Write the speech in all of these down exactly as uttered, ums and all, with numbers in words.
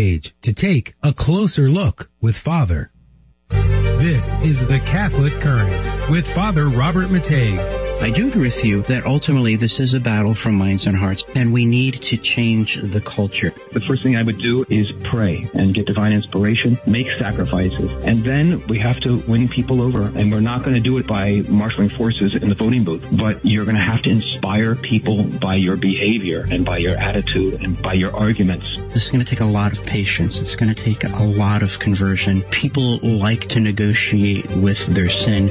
page to take a closer look with Father. This is The Catholic Current with Father Robert Mateig. I do agree with you that ultimately this is a battle for minds and hearts, and we need to change the culture. The first thing I would do is pray and get divine inspiration, make sacrifices, and then we have to win people over. And we're not going to do it by marshaling forces in the voting booth, but you're going to have to inspire people by your behavior and by your attitude and by your arguments. This is going to take a lot of patience. It's going to take a lot of conversion. People like to negotiate with their sin.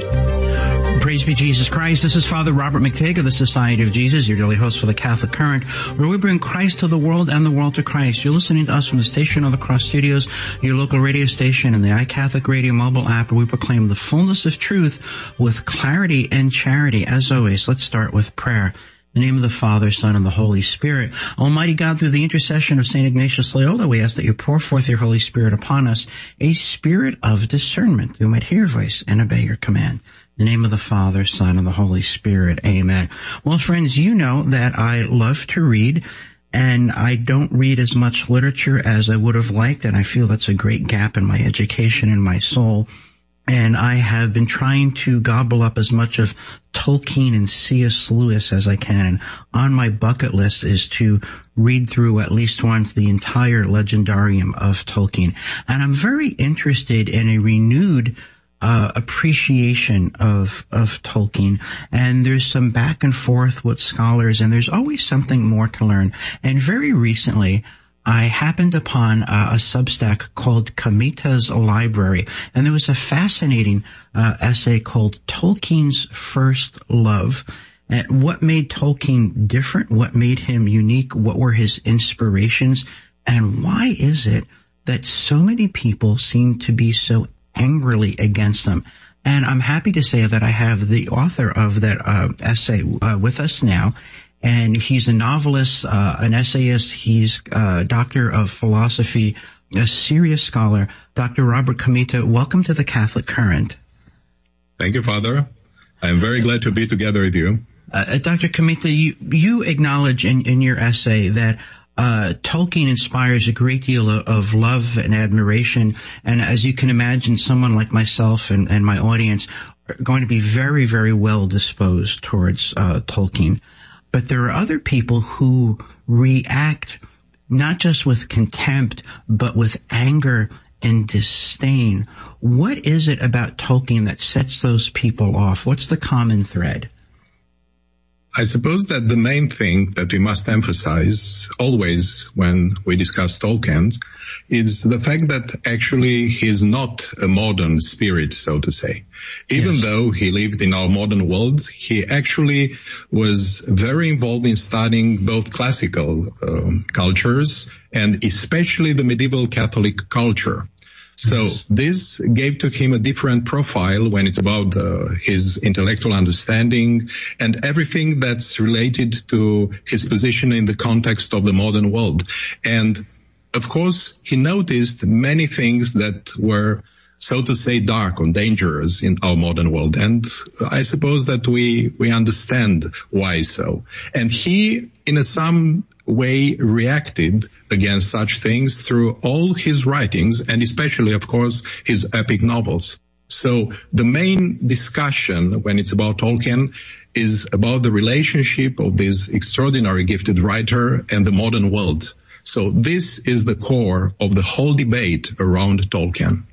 Praise be Jesus Christ. This is Father Robert Mateig of the Society of Jesus, your daily host for the Catholic Current, where we bring Christ to the world and the world to Christ. You're listening to us from the station of the Cross Studios, your local radio station, and the iCatholic Radio mobile app, where we proclaim the fullness of truth with clarity and charity. As always, let's start with prayer. In the name of the Father, Son, and the Holy Spirit. Almighty God, through the intercession of Saint Ignatius Loyola, we ask that you pour forth your Holy Spirit upon us, a spirit of discernment, that we might hear your voice and obey your command. In the name of the Father, Son, and the Holy Spirit. Amen. Well, friends, you know that I love to read, and I don't read as much literature as I would have liked, and I feel that's a great gap in my education and my soul. And I have been trying to gobble up as much of Tolkien and C S Lewis as I can. And on my bucket list is to read through at least once the entire legendarium of Tolkien. And I'm very interested in a renewed Uh, appreciation of, of Tolkien. And there's some back and forth with scholars, and there's always something more to learn. And very recently, I happened upon uh, a Substack called Kamita's Library, and there was a fascinating uh, essay called Tolkien's First Love. And what made Tolkien different? What made him unique? What were his inspirations? And why is it that so many people seem to be so angrily against them? And I'm happy to say that I have the author of that uh, essay uh, with us now, and he's a novelist, uh, an essayist, he's a doctor of philosophy, a serious scholar. Doctor Robert Kamita, welcome to the Catholic Current. Thank you, Father. I'm very glad to be together with you. Uh, Doctor Kamita, you, you acknowledge in, in your essay that Uh, Tolkien inspires a great deal of, of love and admiration, and as you can imagine, someone like myself and, and my audience are going to be very, very well disposed towards uh, Tolkien. But there are other people who react not just with contempt, but with anger and disdain. What is it about Tolkien that sets those people off? What's the common thread? I suppose that the main thing that we must emphasize always when we discuss Tolkien is the fact that actually he's not a modern spirit, so to say. Even yes. though he lived in our modern world, he actually was very involved in studying both classical um, cultures and especially the medieval Catholic culture. So this gave to him a different profile when it's about uh, his intellectual understanding and everything that's related to his position in the context of the modern world. And of course, he noticed many things that were, so to say, dark or dangerous in our modern world. And I suppose that we, we understand why so. And he, in a some way, reacted against such things through all his writings and especially, of course, his epic novels. So the main discussion when it's about Tolkien is about the relationship of this extraordinary gifted writer and the modern world. So this is the core of the whole debate around Tolkien.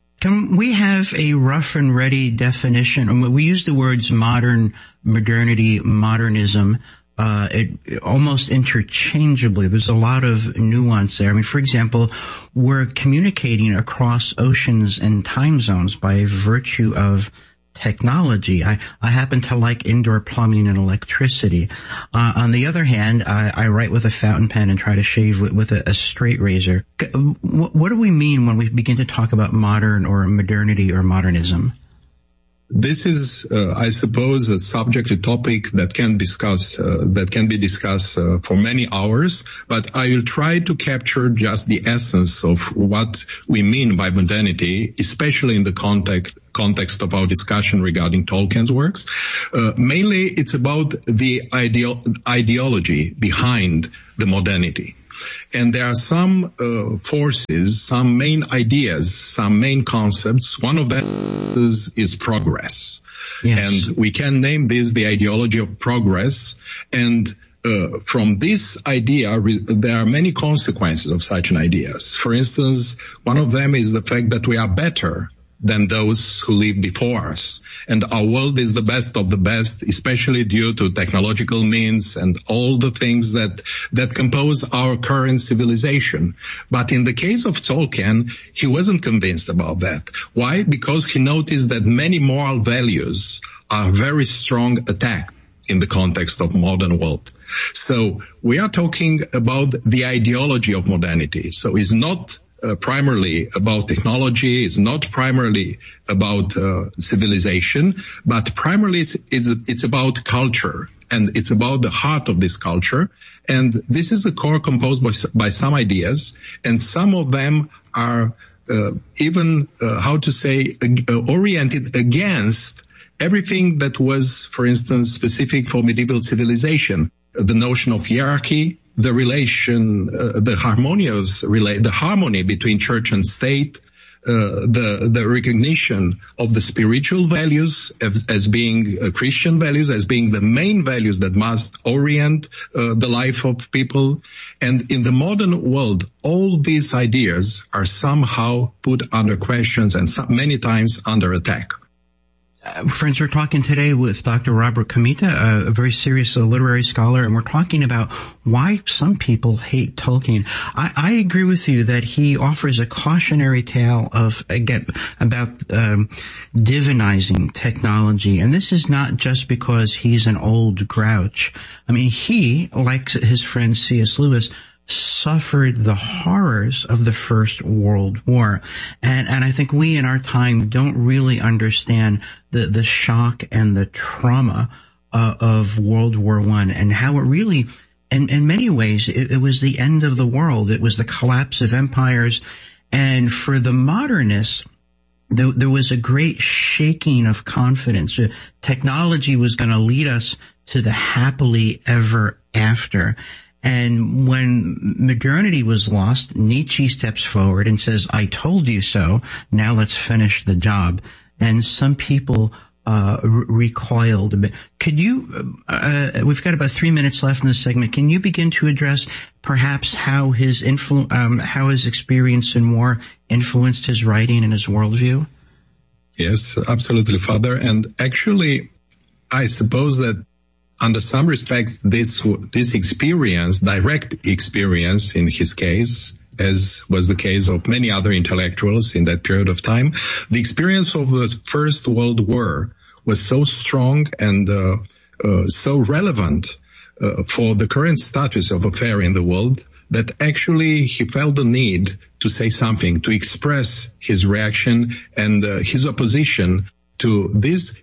Can we have a rough and ready definition? We use the words modern, modernity, modernism, uh, it, almost interchangeably. There's a lot of nuance there. I mean, for example, we're communicating across oceans and time zones by virtue of technology. I, I happen to like indoor plumbing and electricity. Uh, on the other hand, I, I write with a fountain pen and try to shave with, with a, a straight razor. What, what do we mean when we begin to talk about modern or modernity or modernism? This is, uh, I suppose, a subject, a topic that can discuss, uh, that can be discussed uh, for many hours, but I will try to capture just the essence of what we mean by modernity, especially in the context context of our discussion regarding Tolkien's works. Uh, mainly, it's about the ideal, ideology behind the modernity. And there are some uh, forces, some main ideas, some main concepts. One of them is, is progress. Yes. And we can name this the ideology of progress. And uh, from this idea, re- there are many consequences of such an idea. For instance, one of them is the fact that we are better than those who lived before us. And our world is the best of the best, especially due to technological means and all the things that, that compose our current civilization. But in the case of Tolkien, he wasn't convinced about that. Why? Because he noticed that many moral values are very strong attack in the context of modern world. So we are talking about the ideology of modernity. So it's not Uh, primarily about technology, it's not primarily about uh, civilization, but primarily it's, it's, it's about culture, and it's about the heart of this culture. And this is a core composed by, by some ideas, and some of them are uh, even, uh, how to say, uh, oriented against everything that was, for instance, specific for medieval civilization. The notion of hierarchy, the relation, uh, the harmonious relate, the harmony between church and state, uh, the the recognition of the spiritual values as, as being uh, Christian values, as being the main values that must orient uh, the life of people. And in the modern world, all these ideas are somehow put under questions and some, many times under attack. Uh, friends, we're talking today with Doctor Robert Comita, a, a very serious uh, literary scholar, and we're talking about why some people hate Tolkien. I, I agree with you that he offers a cautionary tale of, again, about um, divinizing technology. And this is not just because he's an old grouch. I mean, he, like his friend C S Lewis, suffered the horrors of the First World War. And, and I think we in our time don't really understand the, the shock and the trauma uh, of World War One, and how it really, in, in many ways, it, it was the end of the world. It was the collapse of empires. And for the modernists, there, there was a great shaking of confidence. Technology was going to lead us to the happily ever after. And when modernity was lost, Nietzsche steps forward and says, I told you so, now let's finish the job. And some people uh re- recoiled a bit. Could you, uh we've got about three minutes left in this segment, can you begin to address perhaps how his influ- um how his experience in war influenced his writing and his worldview? Yes, absolutely, Father. And actually, I suppose that under some respects, this, this experience, direct experience in his case, as was the case of many other intellectuals in that period of time, the experience of the First World War was so strong and uh, uh, so relevant uh, for the current status of affair in the world that actually he felt the need to say something, to express his reaction and uh, his opposition to this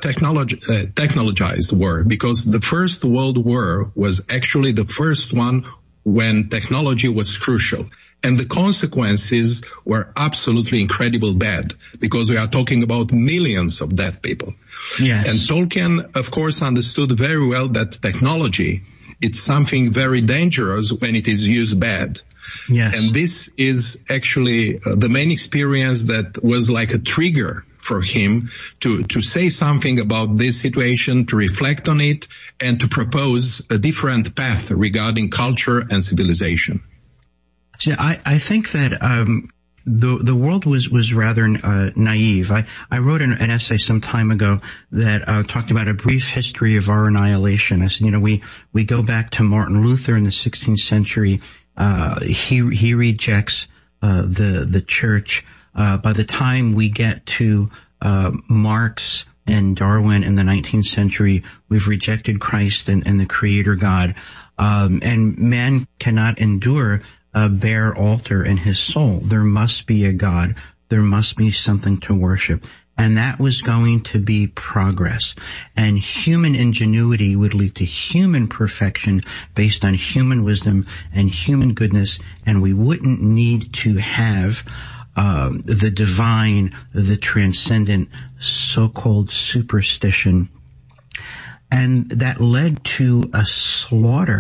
hyper-technologized war, because the First World War was actually the first one when technology was crucial. And the consequences were absolutely incredibly bad, because we are talking about millions of dead people. Yes. And Tolkien, of course, understood very well that technology, it's something very dangerous when it is used bad. Yes. And this is actually uh, the main experience that was like a trigger for him to, to say something about this situation, to reflect on it, and to propose a different path regarding culture and civilization. See, I, I think that um, the the world was was rather uh, naive. I, I wrote an, an essay some time ago that uh, talked about a brief history of our annihilation. I said, you know, we we go back to Martin Luther in the sixteenth century. Uh, he he rejects uh, the the church. Uh, by the time we get to uh, Marx and Darwin in the nineteenth century, we've rejected Christ and, and the Creator God. Um, and man cannot endure a bare altar in his soul. There must be a God. There must be something to worship. And that was going to be progress. And human ingenuity would lead to human perfection based on human wisdom and human goodness. And we wouldn't need to have uh, the divine, the transcendent, so-called superstition. And that led to a slaughter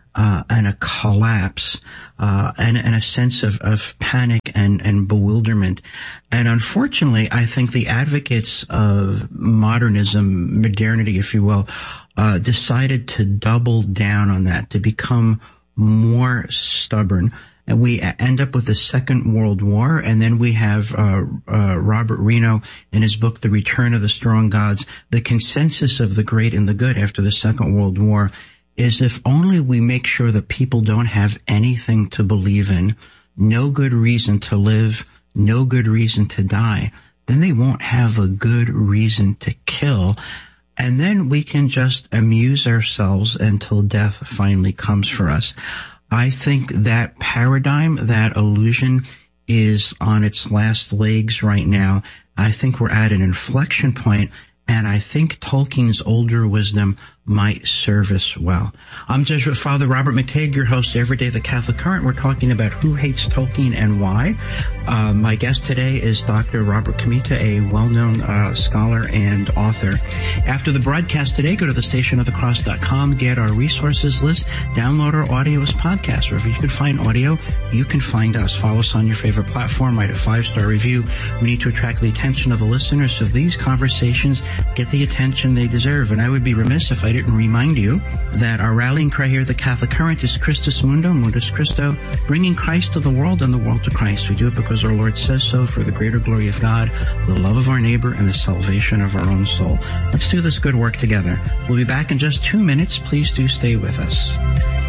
uh, and a collapse, uh, and, and a sense of, of panic and, and bewilderment. And unfortunately, I think the advocates of modernism, modernity, if you will, uh, decided to double down on that, to become more stubborn. And we end up with the Second World War, and then we have uh, uh Robert Reno in his book, The Return of the Strong Gods. The consensus of the great and the good after the Second World War is if only we make sure that people don't have anything to believe in, no good reason to live, no good reason to die, then they won't have a good reason to kill. And then we can just amuse ourselves until death finally comes for us. I think that paradigm, that illusion, is on its last legs right now. I think we're at an inflection point, and I think Tolkien's older wisdom might serve us well. I'm Jesuit Father Robert McTeigue, your host every day, The Catholic Current. We're talking about who hates Tolkien and why. Uh, my guest today is Doctor Robert Comita, a well-known uh, scholar and author. After the broadcast today, go to the station of the cross dot com, get our resources list, download our audio as podcasts. Wherever you can find audio, you can find us. Follow us on your favorite platform, write a five-star review. We need to attract the attention of the listeners so these conversations get the attention they deserve. And I would be remiss if I didn't remind you that our rallying cry here at the Catholic Current is Christus Mundo, Mundus Christo, bringing Christ to the world and the world to Christ. We do it because our Lord says so, for the greater glory of God, the love of our neighbor, and the salvation of our own soul. Let's do this good work together. We'll be back in just two minutes. Please do stay with us.